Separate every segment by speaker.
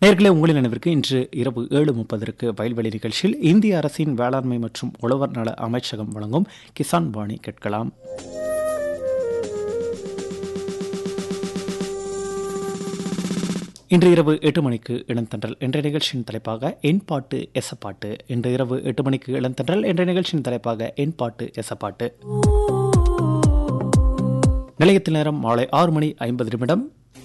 Speaker 1: நேயர்களே, உங்களின் நினைவிற்கு இன்று இரவு 7:30 வயல்வெளி நிகழ்ச்சியில் இந்திய அரசின் வேளாண்மை மற்றும் உழவர் நல அமைச்சகம் வழங்கும் கிசான் வாணி கேட்கலாம். இன்று இரவு 8 மணிக்கு இளந்தன்றல் என்ற நிகழ்ச்சியின் தலைப்பாக என் பாட்டு எசப்பாட்டு. இன்று இரவு 8 மணிக்கு இளந்தன்றல் என்ற நிகழ்ச்சியின் தலைப்பாக என் பாட்டு எசப்பாட்டு. நிலையத்தில் நேரம் மாலை 6:50.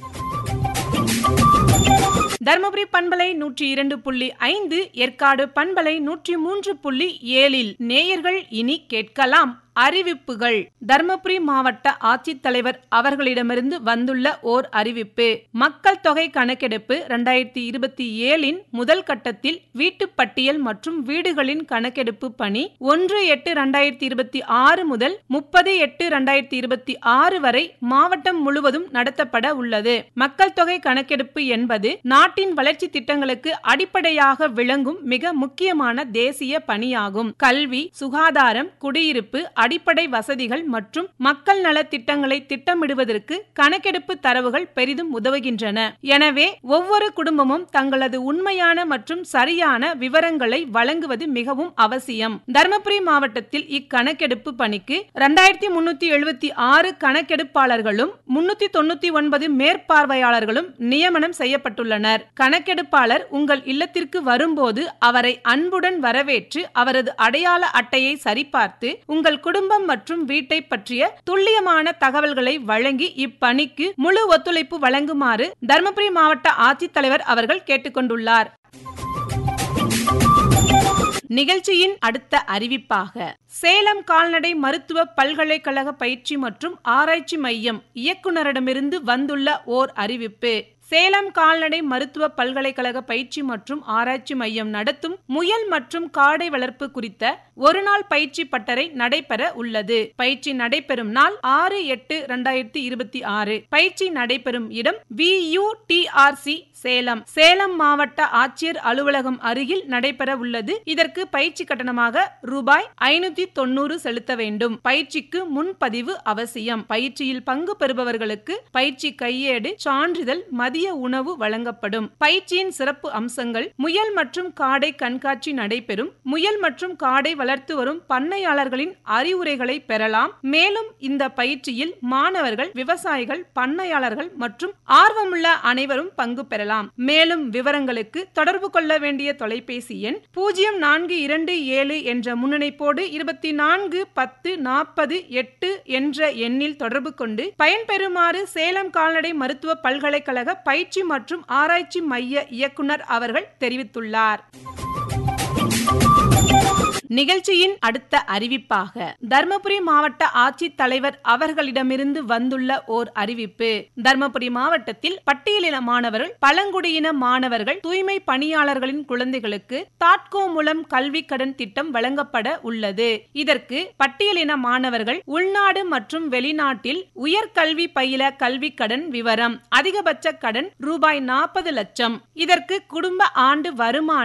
Speaker 2: தர்மபுரி பண்பலை 102.5, ஏற்காடு பண்பலை 103.7 நேயர்கள் இனி கேட்கலாம் அறிவிப்புகள். தர்மபுரி மாவட்ட ஆட்சித்தலைவர் அவர்களிடமிருந்து வந்துள்ள ஓர் அறிவிப்பு. மக்கள் தொகை கணக்கெடுப்பு 2027 முதல் கட்டத்தில் வீட்டுப் பட்டியல் மற்றும் வீடுகளின் கணக்கெடுப்பு பணி 1/8/2026 முதல் 30/8/2026 வரை மாவட்டம் முழுவதும் நடத்தப்பட உள்ளது. மக்கள் தொகை கணக்கெடுப்பு என்பது நாட்டின் வளர்ச்சி திட்டங்களுக்கு அடிப்படையாக விளங்கும் மிக முக்கியமான தேசிய பணியாகும். கல்வி, சுகாதாரம், குடியிருப்பு, அடிப்படை வசதிகள் மற்றும் மக்கள் நல திட்டங்களை திட்டமிடுவதற்கு கணக்கெடுப்பு தரவுகள் பெரிதும் உதவுகின்றன. எனவே ஒவ்வொரு குடும்பமும் தங்களது உண்மையான மற்றும் சரியான விவரங்களை வழங்குவது மிகவும் அவசியம். தர்மபுரி மாவட்டத்தில் இக்கணக்கெடுப்பு பணிக்கு 2376 கணக்கெடுப்பாளர்களும் 399 மேற்பார்வையாளர்களும் நியமனம் செய்யப்பட்டுள்ளனர். கணக்கெடுப்பாளர் உங்கள் இல்லத்திற்கு வரும்போது அவரை அன்புடன் வரவேற்று அவரது அடையாள அட்டையை சரிபார்த்து உங்கள் குடும்பம் மற்றும் வீட்டை பற்றிய துல்லியமான தகவல்களை வழங்கி இப்பணிக்கு முழு ஒத்துழைப்பு வழங்குமாறு தர்மபுரி மாவட்ட ஆட்சித்தலைவர் அவர்கள் கேட்டுக்கொண்டுள்ளார். நிகழ்ச்சியின் அடுத்த அறிவிப்பாக சேலம் கால்நடை மருத்துவ பல்கலைக்கழக பயிற்சி மற்றும் ஆராய்ச்சி மையம் இயக்குநரிடமிருந்து வந்துள்ள ஓர் அறிவிப்பு. சேலம் கால்நடை மருத்துவ பல்கலைக்கழக பயிற்சி மற்றும் ஆராய்ச்சி மையம் நடத்தும் முயல் மற்றும் காடை வளர்ப்பு குறித்த ஒருநாள் பயிற்சி பட்டறை நடைபெற உள்ளது. பயிற்சி நடைபெறும் நாள் 6/8/2026. பயிற்சி நடைபெறும் இடம் VUTRC சேலம். சேலம் மாவட்ட ஆட்சியர் அலுவலகம் அருகில் நடைபெற உள்ளது. இதற்கு பயிற்சி கட்டணமாக ரூபாய் 590 செலுத்த வேண்டும். பயிற்சிக்கு முன்பதிவு அவசியம். பயிற்சியில் பங்கு பெறுபவர்களுக்கு பயிற்சி கையேடு, சான்றிதழ், மதிய உணவு வழங்கப்படும். பயிற்சியின் சிறப்பு அம்சங்கள்: முயல் மற்றும் காடை கண்காட்சி நடைபெறும். முயல் மற்றும் காடை வளர்த்து வரும் பண்ணையாளர்களின் அறிவுரைகளை பெறலாம். மேலும் இந்த பயிற்சியில் மாணவர்கள், விவசாயிகள், பண்ணையாளர்கள் மற்றும் ஆர்வமுள்ள அனைவரும் பங்கு பெறலாம். மேலும் விவரங்களுக்கு தொடர்பு கொள்ள வேண்டிய தொலைபேசி எண் 0427 என்ற முன்னிணைப்போடு 24 10 40 8 என்ற எண்ணில் தொடர்பு கொண்டு பயன்பெறுமாறு சேலம் கால்நடை மருத்துவ பல்கலைக்கழக பயிற்சி மற்றும் ஆராய்ச்சி மைய இயக்குனர் அவர்கள் தெரிவித்துள்ளார். நிகழ்ச்சியின் அடுத்த அறிவிப்பாக தர்மபுரி மாவட்ட ஆட்சித்தலைவர் அவர்களிடமிருந்து வந்துள்ள ஓர் அறிவிப்பு. தர்மபுரி மாவட்டத்தில் பட்டியலின மாணவர்கள், பழங்குடியின மாணவர்கள், தூய்மை பணியாளர்களின் குழந்தைகளுக்கு தாட்கோ மூலம் கல்வி கடன் திட்டம் வழங்கப்பட உள்ளது. இதற்கு பட்டியலின மாணவர்கள் உள்நாடு மற்றும் வெளிநாட்டில் உயர்கல்வி பயில கல்வி கடன் விவரம். அதிகபட்ச கடன் ரூபாய் 40 லட்சம். இதற்கு குடும்ப ஆண்டு வருமானம்